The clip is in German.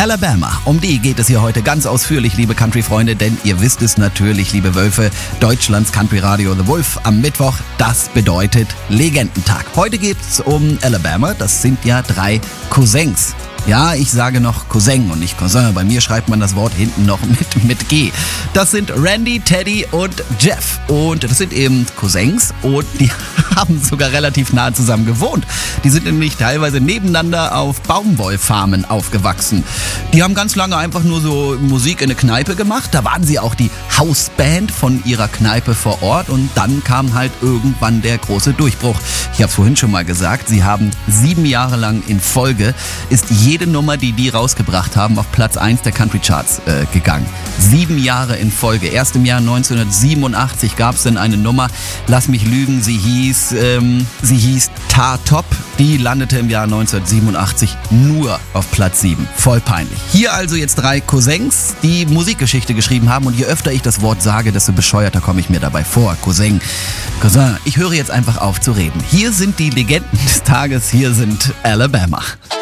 Alabama, um die geht es hier heute ganz ausführlich, liebe Country-Freunde, denn ihr wisst es natürlich, liebe Wölfe, Deutschlands Country-Radio The Wolf am Mittwoch, das bedeutet Legendentag. Heute geht's um Alabama, das sind ja 3 Cousins. Ja, ich sage noch Cousin und nicht Cousin. Bei mir schreibt man das Wort hinten noch mit G. Das sind Randy, Teddy und Jeff. Und das sind eben Cousins und die haben sogar relativ nah zusammen gewohnt. Die sind nämlich teilweise nebeneinander auf Baumwollfarmen aufgewachsen. Die haben ganz lange einfach nur so Musik in eine Kneipe gemacht. Da waren sie auch die Hausband von ihrer Kneipe vor Ort. Und dann kam halt irgendwann der große Durchbruch. Ich habe es vorhin schon mal gesagt, sie haben 7 Jahre lang in Folge, ist jede Nummer, die rausgebracht haben, auf Platz 1 der Country Charts gegangen. 7 Jahre in Folge. Erst im Jahr 1987 gab es dann eine Nummer, lass mich lügen, sie hieß Tar Top. Die landete im Jahr 1987 nur auf Platz 7. Voll peinlich. Hier also jetzt 3 Cousins, die Musikgeschichte geschrieben haben und je öfter ich das Wort sage, desto bescheuerter komme ich mir dabei vor. Cousin. Ich höre jetzt einfach auf zu reden. Hier sind die Legenden des Tages, hier sind Alabama.